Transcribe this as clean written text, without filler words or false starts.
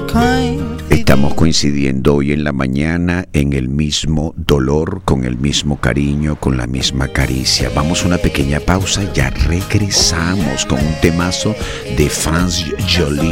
Estamos coincidiendo hoy en la mañana en el mismo dolor, con el mismo cariño, con la misma caricia. Vamos a una pequeña pausa, ya regresamos con un temazo de Franz Jolin.